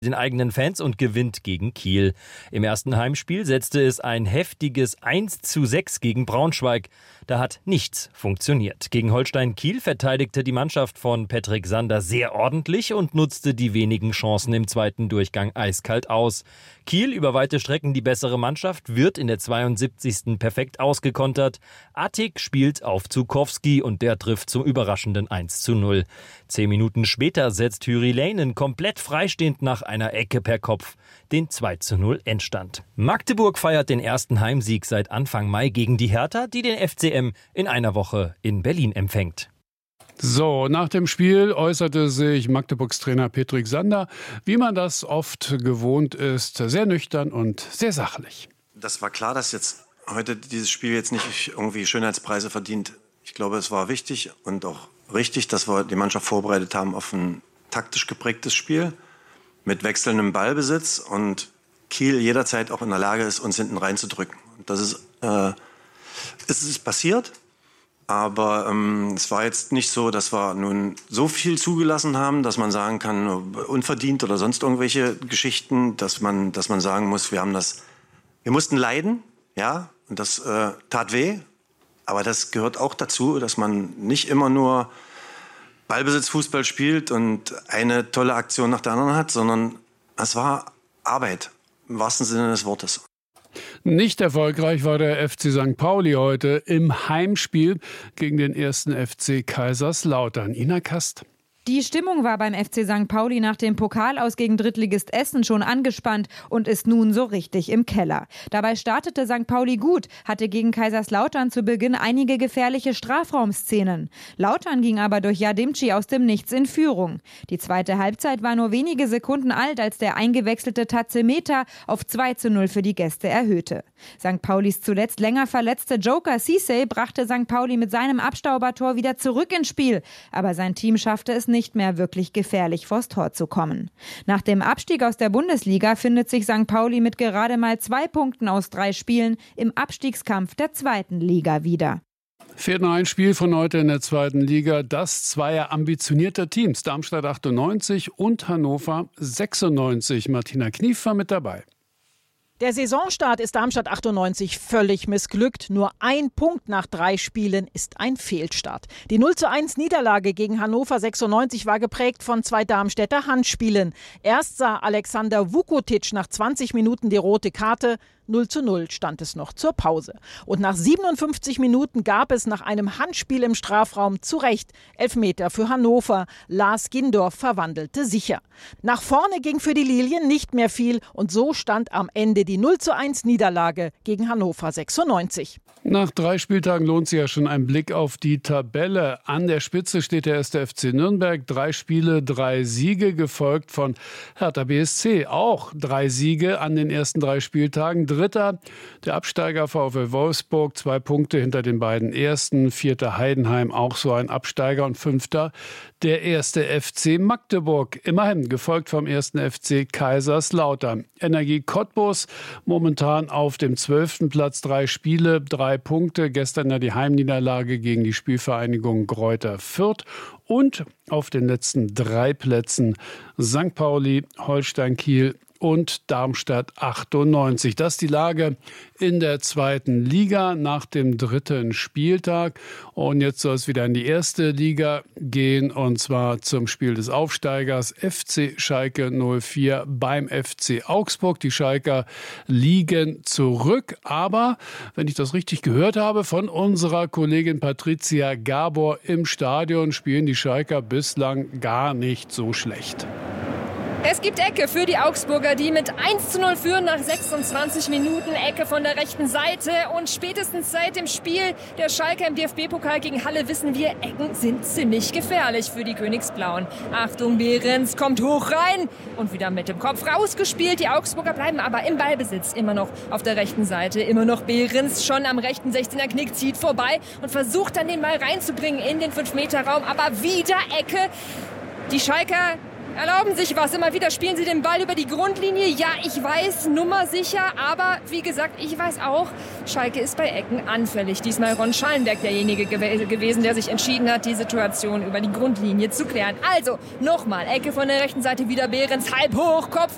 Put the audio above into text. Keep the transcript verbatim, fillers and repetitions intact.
den eigenen Fans und gewinnt gegen Kiel. Im ersten Heimspiel setzte es ein heftiges eins zu sechs gegen Braunschweig. Da hat nichts funktioniert. Gegen Holstein Kiel verteidigte die Mannschaft von Patrick Sander sehr ordentlich und nutzte die wenigen Chancen im zweiten Durchgang eiskalt aus. Kiel, über weite Strecken die bessere Mannschaft, wird in der zweiundsiebzigsten perfekt ausgekontert. Attig spielt auf Zukowski und der trifft zum überraschenden eins zu null. Zehn Minuten später setzt Hyri Leinen komplett freistehend nach einer Ecke per Kopf den zwei zu null Endstand. Magdeburg feiert den ersten Heimsieg seit Anfang Mai gegen die Hertha, die den F C M in einer Woche in Berlin empfängt. So, nach dem Spiel äußerte sich Magdeburgs Trainer Patrick Sander, wie man das oft gewohnt ist, sehr nüchtern und sehr sachlich. Das war klar, dass jetzt heute dieses Spiel jetzt nicht irgendwie Schönheitspreise verdient. Ich glaube, es war wichtig und auch richtig, dass wir die Mannschaft vorbereitet haben auf ein taktisch geprägtes Spiel mit wechselndem Ballbesitz und Kiel jederzeit auch in der Lage ist, uns hinten reinzudrücken. Und das ist, äh, es ist passiert, aber ähm, es war jetzt nicht so, dass wir nun so viel zugelassen haben, dass man sagen kann, unverdient oder sonst irgendwelche Geschichten, dass man, dass man sagen muss, wir haben das, wir mussten leiden, ja, und das äh, tat weh. Aber das gehört auch dazu, dass man nicht immer nur Ballbesitzfußball spielt und eine tolle Aktion nach der anderen hat, sondern es war Arbeit, im wahrsten Sinne des Wortes. Nicht erfolgreich war der F C Sankt Pauli heute im Heimspiel gegen den ersten F C Kaiserslautern. Ina Kast. Die Stimmung war beim F C Sankt Pauli nach dem Pokalaus gegen Drittligist Essen schon angespannt und ist nun so richtig im Keller. Dabei startete Sankt Pauli gut, hatte gegen Kaiserslautern zu Beginn einige gefährliche Strafraumszenen. Lautern ging aber durch Yadimci aus dem Nichts in Führung. Die zweite Halbzeit war nur wenige Sekunden alt, als der eingewechselte Tazemeter auf zwei zu null für die Gäste erhöhte. Sankt Paulis zuletzt länger verletzte Joker Cissé brachte Sankt Pauli mit seinem Abstaubertor wieder zurück ins Spiel, aber sein Team schaffte es nicht mehr wirklich gefährlich vors Tor zu kommen. Nach dem Abstieg aus der Bundesliga findet sich Sankt Pauli mit gerade mal zwei Punkten aus drei Spielen im Abstiegskampf der zweiten Liga wieder. Fehlt noch ein Spiel von heute in der zweiten Liga, das zweier ambitionierter Teams, Darmstadt achtundneunzig und Hannover sechsundneunzig. Martina Knief war mit dabei. Der Saisonstart ist Darmstadt achtundneunzig völlig missglückt. Nur ein Punkt nach drei Spielen ist ein Fehlstart. Die null zu eins Niederlage gegen Hannover sechsundneunzig war geprägt von zwei Darmstädter Handspielen. Erst sah Alexander Vukotic nach zwanzig Minuten die rote Karte. null zu null stand es noch zur Pause. Und nach siebenundfünfzig Minuten gab es nach einem Handspiel im Strafraum zu Recht Elfmeter für Hannover. Lars Gindorf verwandelte sicher. Nach vorne ging für die Lilien nicht mehr viel und so stand am Ende die null zu eins Niederlage gegen Hannover sechsundneunzig. Nach drei Spieltagen lohnt sich ja schon ein Blick auf die Tabelle. An der Spitze steht der erste F C Nürnberg. Drei Spiele, drei Siege, gefolgt von Hertha B S C. Auch drei Siege an den ersten drei Spieltagen. Dritter der Absteiger VfL Wolfsburg, zwei Punkte hinter den beiden Ersten. Vierter Heidenheim, auch so ein Absteiger. Und fünfter der erste F C Magdeburg. Immerhin gefolgt vom ersten F C Kaiserslautern. Energie Cottbus momentan auf dem zwölften Platz. Drei Spiele, drei Punkte. Gestern ja die Heimniederlage gegen die Spielvereinigung Greuther Fürth. Und auf den letzten drei Plätzen Sankt Pauli, Holstein Kiel und Darmstadt achtundneunzig. Das ist die Lage in der zweiten Liga nach dem dritten Spieltag. Und jetzt soll es wieder in die erste Liga gehen, und zwar zum Spiel des Aufsteigers F C Schalke null vier beim F C Augsburg. Die Schalker liegen zurück, aber, wenn ich das richtig gehört habe, von unserer Kollegin Patricia Gabor im Stadion spielen die Schalker bislang gar nicht so schlecht. Es gibt Ecke für die Augsburger, die mit eins zu null führen nach sechsundzwanzig Minuten. Ecke von der rechten Seite und spätestens seit dem Spiel der Schalker im D F B-Pokal gegen Halle wissen wir, Ecken sind ziemlich gefährlich für die Königsblauen. Achtung, Behrens kommt hoch rein und wieder mit dem Kopf rausgespielt. Die Augsburger bleiben aber im Ballbesitz, immer noch auf der rechten Seite. Immer noch Behrens, schon am rechten sechzehner Knick, zieht vorbei und versucht dann den Ball reinzubringen in den fünf Meter Raum. Aber wieder Ecke. Die Schalker erlauben sich was. Immer wieder spielen sie den Ball über die Grundlinie. Ja, ich weiß, nummersicher, aber wie gesagt, ich weiß auch, Schalke ist bei Ecken anfällig. Diesmal Ron Schallenberg derjenige gew- gewesen, der sich entschieden hat, die Situation über die Grundlinie zu klären. Also, nochmal, Ecke von der rechten Seite, wieder Behrens, halb hoch, Kopf